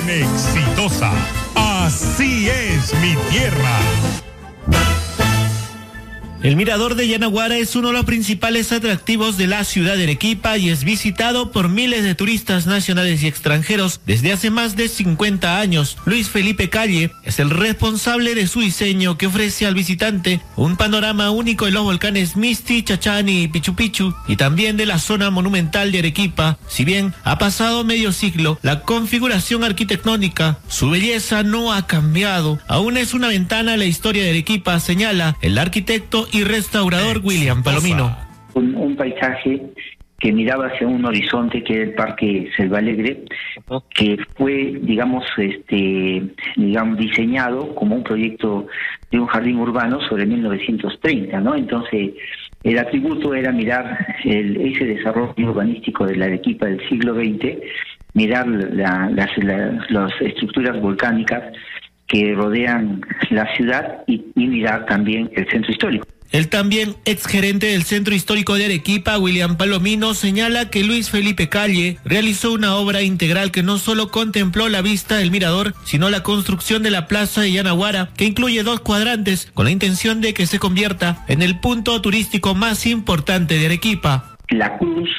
exitosa. Así es mi tierra. El mirador de Yanaguara es uno de los principales atractivos de la ciudad de Arequipa y es visitado por miles de turistas nacionales y extranjeros desde hace más de 50 años. Luis Felipe Calle es el responsable de su diseño, que ofrece al visitante un panorama único de los volcanes Misti, Chachani y Pichu Picchu y también de la zona monumental de Arequipa. Si bien ha pasado medio siglo, la configuración arquitectónica, su belleza no ha cambiado. Aún es una ventana a la historia de Arequipa, señala el arquitecto y restaurador William Palomino. Un paisaje que miraba hacia un horizonte que era el Parque Selva Alegre, que fue, digamos, diseñado como un proyecto de un jardín urbano sobre 1930, ¿no? Entonces, el atributo era mirar ese desarrollo urbanístico de la Arequipa del siglo XX, mirar las estructuras volcánicas que rodean la ciudad y mirar también el centro histórico. El también exgerente del Centro Histórico de Arequipa, William Palomino, señala que Luis Felipe Calle realizó una obra integral que no solo contempló la vista del mirador, sino la construcción de la plaza de Yanaguara, que incluye 2 cuadrantes, con la intención de que se convierta en el punto turístico más importante de Arequipa. La cruz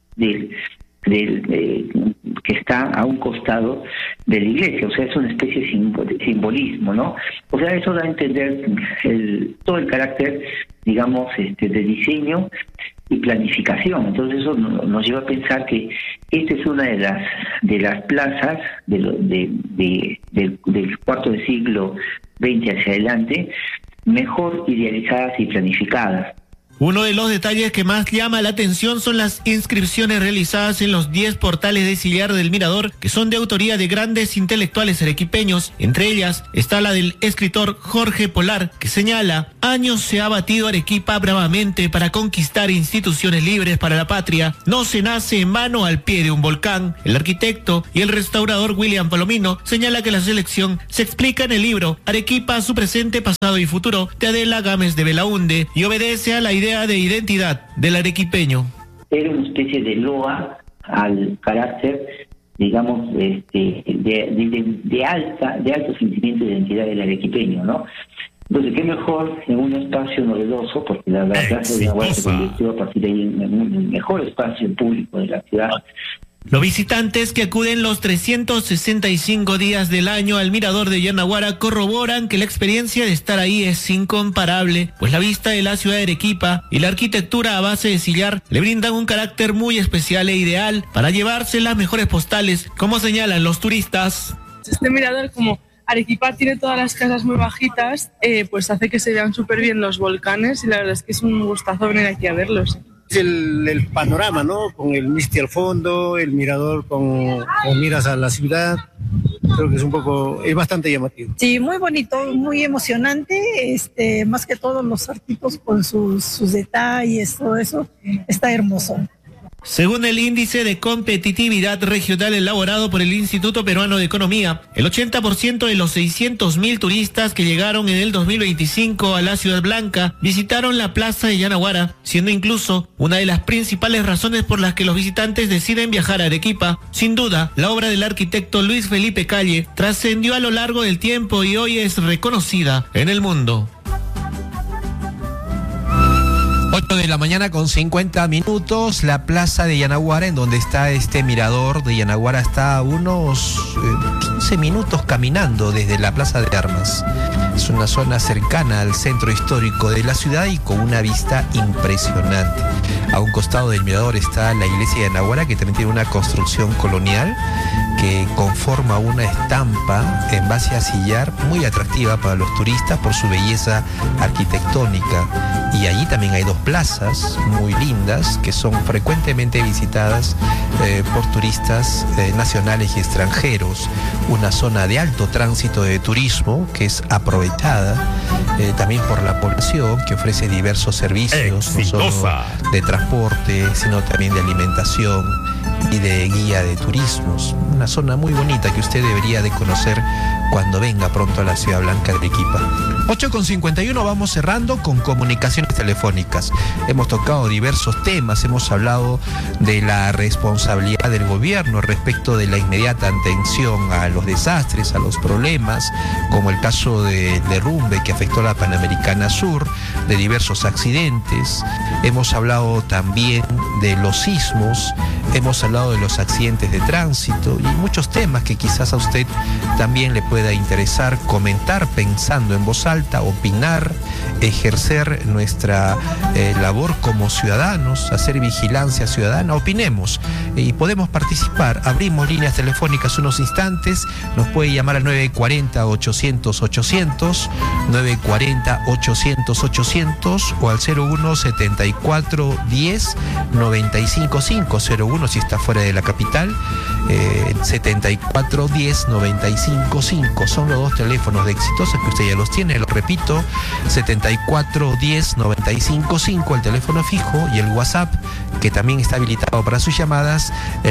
que está a un costado de la iglesia, o sea, es una especie de simbolismo, ¿no? O sea, eso da a entender todo el carácter, digamos, de diseño y planificación. Entonces eso nos lleva a pensar que esta es una de las plazas del cuarto del siglo XX hacia adelante, mejor idealizadas y planificadas. Uno de los detalles que más llama la atención son las inscripciones realizadas en los 10 portales de sillar del mirador, que son de autoría de grandes intelectuales arequipeños. Entre ellas está la del escritor Jorge Polar, que señala: años se ha batido Arequipa bravamente para conquistar instituciones libres para la patria. No se nace en vano al pie de un volcán. El arquitecto y el restaurador William Palomino señala que la selección se explica en el libro Arequipa, su presente, pasado y futuro, de Adela Gámez de Belaúnde, y obedece a la idea de identidad del arequipeño. Era una especie de loa al carácter, digamos, de alto sentimiento de identidad del arequipeño, ¿no? Entonces, qué mejor en un espacio novedoso, porque la plaza de Yanaguara se convirtió a partir de ahí en el mejor espacio público de la ciudad. Los visitantes que acuden los 365 días del año al mirador de Yanaguara corroboran que la experiencia de estar ahí es incomparable, pues la vista de la ciudad de Arequipa y la arquitectura a base de sillar le brindan un carácter muy especial e ideal para llevarse las mejores postales, como señalan los turistas. Este mirador, como Arequipa tiene todas las casas muy bajitas, pues hace que se vean súper bien los volcanes, y la verdad es que es un gustazo venir aquí a verlos. El panorama, ¿no? Con el Misti al fondo, el mirador con miras a la ciudad. Creo que es bastante llamativo. Sí, muy bonito, muy emocionante, más que todos los artículos con sus detalles, todo eso, está hermoso. Según el índice de competitividad regional elaborado por el Instituto Peruano de Economía, el 80% de los 600.000 turistas que llegaron en el 2025 a la Ciudad Blanca visitaron la plaza de Yanaguara, siendo incluso una de las principales razones por las que los visitantes deciden viajar a Arequipa. Sin duda, la obra del arquitecto Luis Felipe Calle trascendió a lo largo del tiempo y hoy es reconocida en el mundo. 8 de la mañana con 50 minutos, la plaza de Yanaguara, en donde está este mirador de Yanaguara, está a unos 15 minutos caminando desde la Plaza de Armas. Es una zona cercana al centro histórico de la ciudad y con una vista impresionante. A un costado del mirador está la iglesia de Yanaguara, que también tiene una construcción colonial que conforma una estampa en base a sillar muy atractiva para los turistas por su belleza arquitectónica. Y allí también hay 2 plazas muy lindas que son frecuentemente visitadas por turistas nacionales y extranjeros. Una zona de alto tránsito de turismo que es aprovechada también por la población, que ofrece diversos servicios, no solo de transporte, sino también de alimentación y de guía de turismos. Una zona muy bonita que usted debería de conocer cuando venga pronto a la Ciudad Blanca de Arequipa. 8:51, vamos cerrando con comunicaciones telefónicas. Hemos tocado diversos temas, hemos hablado de la responsabilidad del gobierno respecto de la inmediata atención a los desastres, a los problemas, como el caso de derrumbe que afectó a la Panamericana Sur, de diversos accidentes. Hemos hablado también de los sismos, hemos hablado de los accidentes de tránsito y muchos temas que quizás a usted también le pueda interesar comentar pensando en voz alta, opinar, ejercer nuestra labor como ciudadanos, hacer vigilancia ciudadana. Opinemos y podemos participar. Abrimos líneas telefónicas unos instantes, nos puede llamar al 940-800-800, 940-800-800 o al 01-74-10-955, 01 si está fuera de la capital, 74-10-955. Son los dos teléfonos de Exitosa que usted ya los tiene, lo repito, 74-10-955, el teléfono fijo, y el WhatsApp, que también está habilitado para sus llamadas, el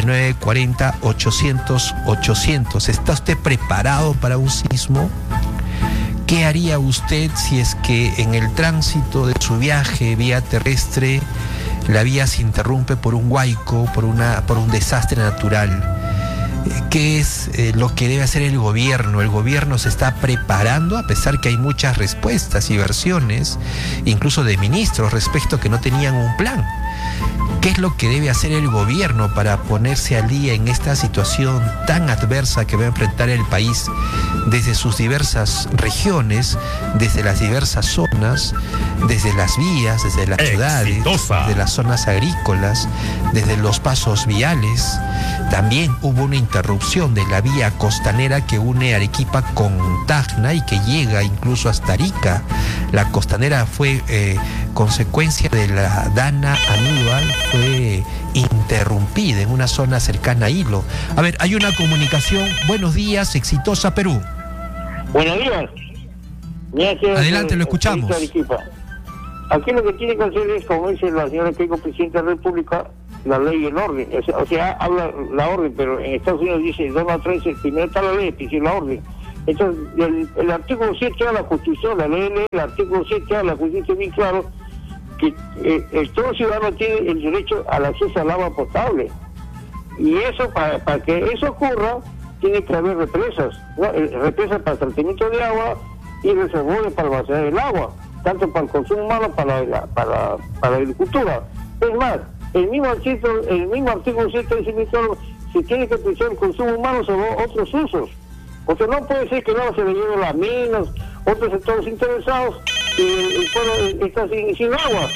940-800-800. ¿Está usted preparado para un sismo? ¿Qué haría usted si es que en el tránsito de su viaje vía terrestre la vía se interrumpe por un huaico, por un desastre natural? ¿Qué es lo que debe hacer el gobierno? El gobierno se está preparando, a pesar que hay muchas respuestas y versiones, incluso de ministros, respecto a que no tenían un plan. ¿Qué es lo que debe hacer el gobierno para ponerse al día en esta situación tan adversa que va a enfrentar el país desde sus diversas regiones, desde las diversas zonas, desde las vías, desde las ciudades, desde las zonas agrícolas, desde los pasos viales? También hubo una interrupción de la vía costanera que une Arequipa con Tacna y que llega incluso hasta Arica. La costanera fue consecuencia de la Dana Aníbal, fue interrumpida en una zona cercana a Hilo. A ver, hay una comunicación. Buenos días, Exitosa Perú. Buenos días. Adelante, lo escuchamos. Aquí lo que tiene que hacer es, como dice la señora Keiko, Presidenta de la República, la ley y el orden. O sea, habla la orden, pero en Estados Unidos dice Donald Trump, primero está la ley, dice la orden. Entonces, el artículo 7 de la Constitución, la ley, el artículo 7 de la Constitución, bien claro, que todo ciudadano tiene el derecho al acceso al agua potable. Y eso, para que eso ocurra, tiene que haber represas, ¿no? Represas para el tratamiento de agua y reservorios para almacenar el agua, tanto para el consumo humano para la agricultura. Es más, el mismo artículo 7 dice que se tiene que pensar el consumo humano sobre otros usos. Porque no puede ser que no se le lleven las minas, otros sectores interesados, y el pueblo está sin agua.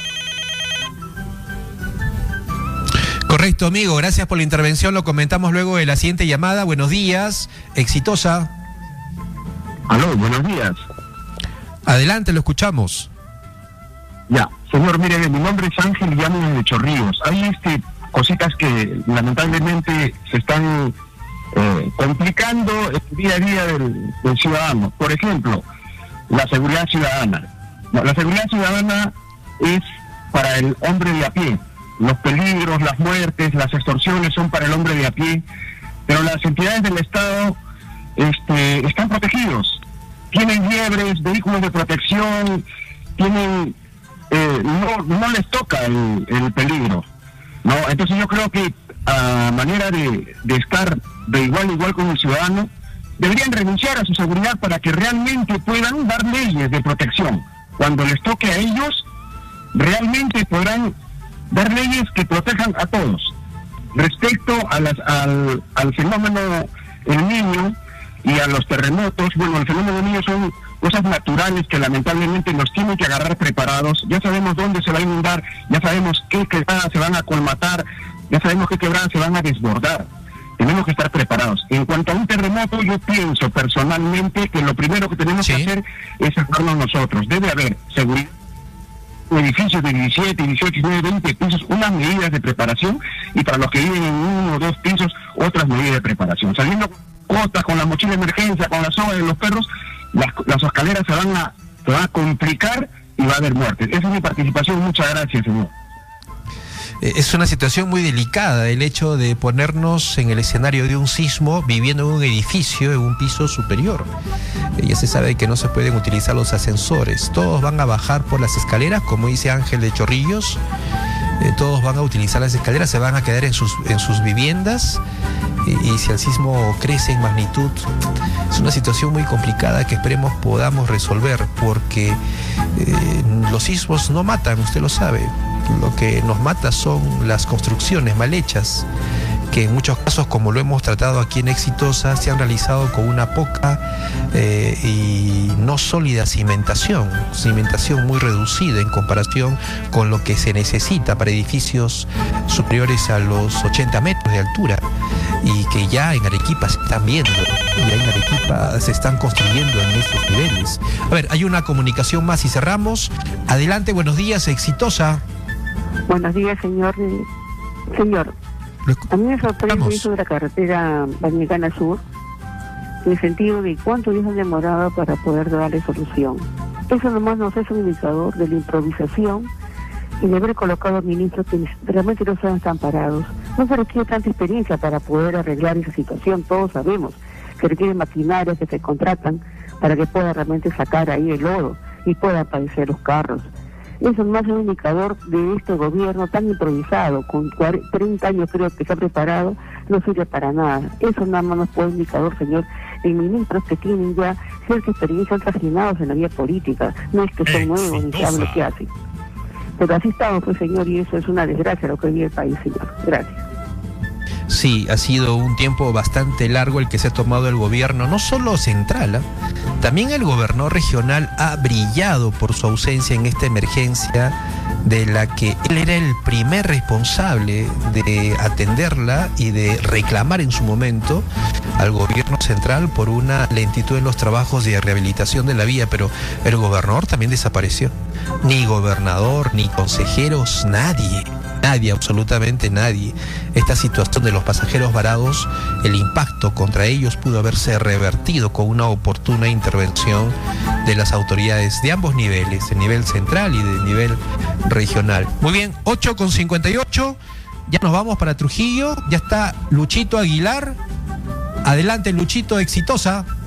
Correcto, amigo, gracias por la intervención, lo comentamos luego de la siguiente llamada. Buenos días, Exitosa. Aló, buenos días. Adelante, lo escuchamos. Ya, señor, mire, mi nombre es Ángel, llamo desde Chorrillos. Hay cositas que lamentablemente se están complicando el día a día del ciudadano. Por ejemplo, la seguridad ciudadana. No, la seguridad ciudadana es para el hombre de a pie. Los peligros, las muertes, las extorsiones son para el hombre de a pie, pero las entidades del Estado están protegidos. Tienen liebres, vehículos de protección, tienen no les toca el peligro, ¿no? Entonces yo creo que a manera de estar de igual a igual con el ciudadano, deberían renunciar a su seguridad para que realmente puedan dar leyes de protección. Cuando les toque a ellos, realmente podrán dar leyes que protejan a todos. Respecto al fenómeno El Niño y a los terremotos, bueno, el fenómeno del Niño son cosas naturales que lamentablemente nos tienen que agarrar preparados. Ya sabemos dónde se va a inundar, ya sabemos qué quebradas se van a colmatar, ya sabemos qué quebradas se van a desbordar. Tenemos que estar preparados. En cuanto a un terremoto, yo pienso personalmente que lo primero que tenemos que hacer es salvarnos nosotros. Debe haber seguridad. Edificios de 17, 18, 19, 20 pisos, unas medidas de preparación, y para los que viven en 1 o 2 pisos, otras medidas de preparación. Saliendo costas con la mochila de emergencia, con la soga de los perros, las escaleras se van a complicar y va a haber muertes. Esa es mi participación. Muchas gracias, señor. Es una situación muy delicada el hecho de ponernos en el escenario de un sismo viviendo en un edificio en un piso superior. Ya se sabe que no se pueden utilizar los ascensores. Todos van a bajar por las escaleras, como dice Ángel de Chorrillos. Todos van a utilizar las escaleras, se van a quedar en sus viviendas. Y si el sismo crece en magnitud, es una situación muy complicada que esperemos podamos resolver, porque los sismos no matan, usted lo sabe. Lo que nos mata son las construcciones mal hechas, que en muchos casos, como lo hemos tratado aquí en Exitosa, se han realizado con una poca y no sólida cimentación muy reducida en comparación con lo que se necesita para edificios superiores a los 80 metros de altura, y que ya en Arequipa se están viendo, ya en Arequipa se están construyendo en estos niveles. A ver, hay una comunicación más y cerramos. Adelante, buenos días, Exitosa. Buenos días, señor. A mí me sorprende eso de la carretera Panamericana Sur, en el sentido de cuántos días han demorado para poder darle solución. Eso nomás nos es un indicador de la improvisación y de haber colocado ministros que realmente no están parados. No se requiere tanta experiencia para poder arreglar esa situación. Todos sabemos que requieren maquinarias que se contratan para que pueda realmente sacar ahí el lodo y puedan aparecer los carros. Eso no es un indicador de este gobierno tan improvisado, con 30 años creo que se ha preparado, no sirve para nada. Eso nada más nos puede indicador, señor, de ministros que tienen ya cierta experiencia trajinados en la vía política. No es que son nuevos ni saben lo que hacen. Pero así estamos, pues, señor, y eso es una desgracia lo que vive el país, señor. Gracias. Sí, ha sido un tiempo bastante largo el que se ha tomado el gobierno, no solo central, también el gobernador regional ha brillado por su ausencia en esta emergencia, de la que él era el primer responsable de atenderla y de reclamar en su momento al gobierno central por una lentitud en los trabajos de rehabilitación de la vía, pero el gobernador también desapareció. Ni gobernador, ni consejeros, nadie, absolutamente nadie. Esta situación de los pasajeros varados, el impacto contra ellos pudo haberse revertido con una oportuna intervención de las autoridades de ambos niveles, el nivel central y del nivel regional. Muy bien, 8:58, ya nos vamos para Trujillo, ya está Luchito Aguilar. Adelante, Luchito, Exitosa.